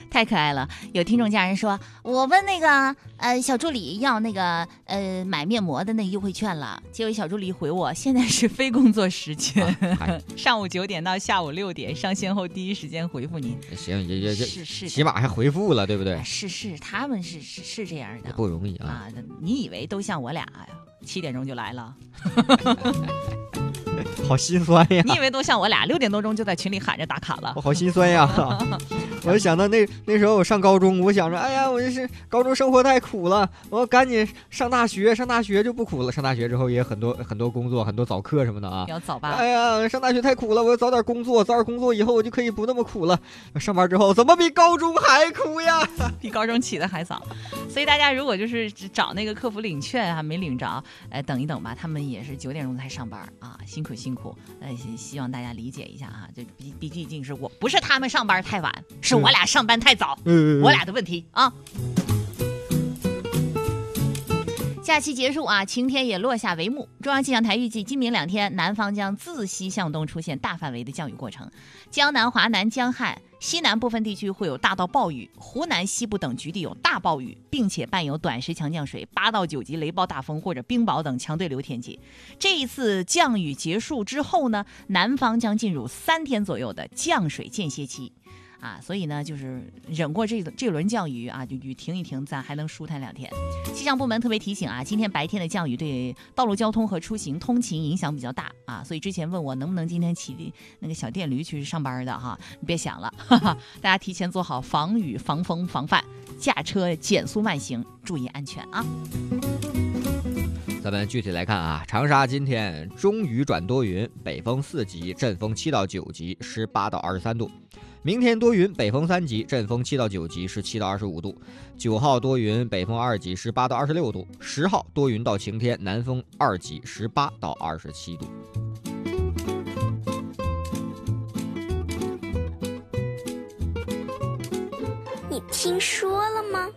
太可爱了。有听众家人说，我问那个小助理要那个买面膜的那优惠券了，结果小助理回我，现在是非工作时间，上午9点到下午6点，上线后第一时间回复您。 行，也是起码还回复了，对不对？ 是，他们是这样的， 不容易啊。 你以为都像我俩7点钟就来了？ 好心酸呀！ 你以为都像我俩6点多钟就在群里喊着打卡了？ 我好心酸呀！我就想到那时候我上高中，我想着，哎呀，我这是高中生活太苦了，我要赶紧上大学就不苦了。上大学之后也很多工作，很多早课什么的啊。 要早吧？ 哎呀，上大学太苦了，我要早点工作，以后我就可以不那么苦了。上班之后怎么比高中还苦呀？ 比高中起的还早。所以大家如果就是找那个客服领券还没领着，等一等吧，他们也是9点钟才上班啊，辛苦。希望大家理解一下啊，就毕竟是我不是他们上班太晚，是我俩上班太早，我俩的问题啊。假期结束啊，晴天也落下帷幕。中央气象台预计今明2天，南方将自西向东出现大范围的降雨过程，江南、华南、江汉、西南部分地区会有大到暴雨，湖南西部等局地有大暴雨，并且伴有短时强降水、8到9级雷暴大风或者冰雹等强对流天气。这一次降雨结束之后呢，南方将进入3天左右的降水间歇期。所以呢，就是忍过这轮降雨啊，就雨停一停，咱还能舒坦2天。气象部门特别提醒啊，今天白天的降雨对道路交通和出行通勤影响比较大啊，所以之前问我能不能今天骑那个小电驴去上班的哈，你别想了，大家提前做好防雨、防风、防范，驾车减速慢行，注意安全啊。 咱们具体来看啊，长沙今天中雨转多云，北风4级，阵风7到9级，18到23度。明天多云，北风3级，阵风7到9级，17到25度。9号多云，北风2级，18到26度。10号多云到晴天，南风2级，18到27度。 你听说了吗？